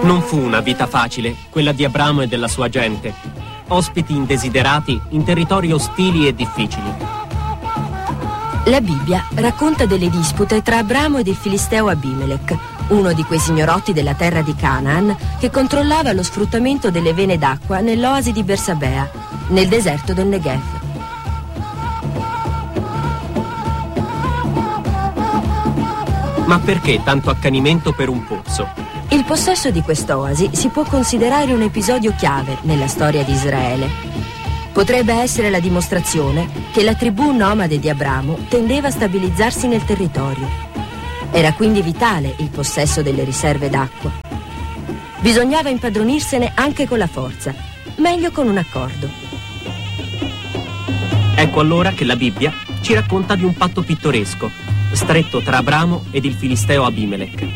Non fu una vita facile, quella di Abramo e della sua gente, ospiti indesiderati in territori ostili e difficili. La Bibbia racconta delle dispute tra Abramo ed il filisteo Abimelech, uno di quei signorotti della terra di Canaan che controllava lo sfruttamento delle vene d'acqua nell'oasi di Bersabea, nel deserto del Negev. Ma perché tanto accanimento per un pozzo? Il possesso di quest'oasi si può considerare un episodio chiave nella storia di Israele. Potrebbe essere la dimostrazione che la tribù nomade di Abramo tendeva a stabilizzarsi nel territorio. Era quindi vitale il possesso delle riserve d'acqua. Bisognava impadronirsene anche con la forza, meglio con un accordo. Ecco allora che la Bibbia ci racconta di un patto pittoresco, stretto tra Abramo ed il filisteo Abimelech.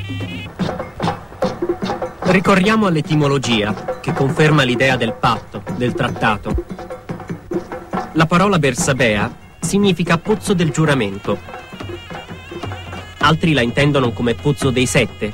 Ricorriamo all'etimologia, che conferma l'idea del patto, del trattato. La parola Bersabea significa pozzo del giuramento. Altri la intendono come pozzo dei 7,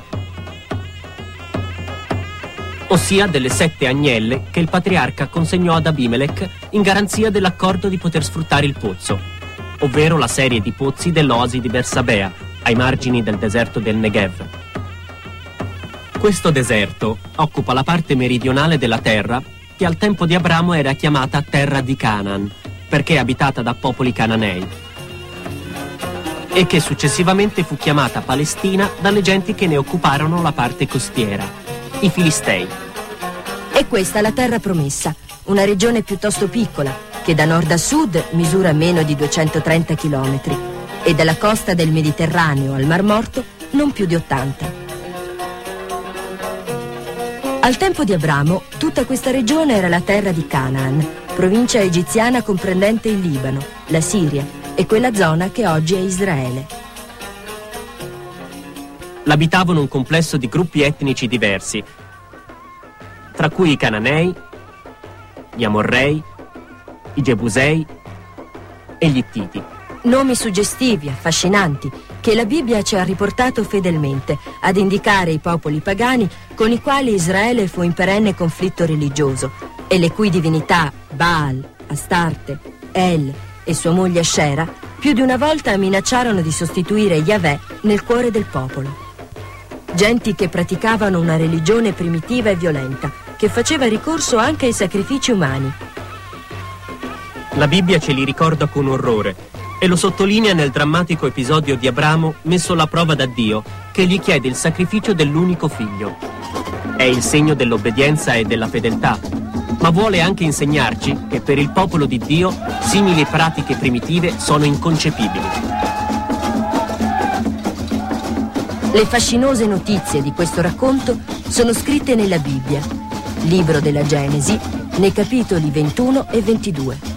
ossia delle 7 agnelle che il patriarca consegnò ad Abimelech in garanzia dell'accordo di poter sfruttare il pozzo, ovvero la serie di pozzi dell'oasi di Bersabea, ai margini del deserto del Negev. Questo deserto occupa la parte meridionale della terra che al tempo di Abramo era chiamata terra di Canaan, perché abitata da popoli cananei, e che successivamente fu chiamata Palestina dalle genti che ne occuparono la parte costiera, i Filistei. È questa la terra promessa, una regione piuttosto piccola, che da nord a sud misura meno di 230 chilometri e dalla costa del Mediterraneo al Mar Morto non più di 80. Al tempo di Abramo, tutta questa regione era la terra di Canaan, provincia egiziana comprendente il Libano, la Siria e quella zona che oggi è Israele. L'abitavano un complesso di gruppi etnici diversi, tra cui i Cananei, gli Amorrei, i Gebusei e gli Ittiti. Nomi suggestivi, affascinanti, che la Bibbia ci ha riportato fedelmente ad indicare i popoli pagani con i quali Israele fu in perenne conflitto religioso e le cui divinità Baal, Astarte, El e sua moglie Ascera più di una volta minacciarono di sostituire Yahweh nel cuore del popolo. Genti che praticavano una religione primitiva e violenta, che faceva ricorso anche ai sacrifici umani. La Bibbia ce li ricorda con orrore e lo sottolinea nel drammatico episodio di Abramo messo alla prova da Dio, che gli chiede il sacrificio dell'unico figlio. È il segno dell'obbedienza e della fedeltà, ma vuole anche insegnarci che per il popolo di Dio simili pratiche primitive sono inconcepibili. Le fascinose notizie di questo racconto sono scritte nella Bibbia, libro della Genesi, nei capitoli 21 e 22.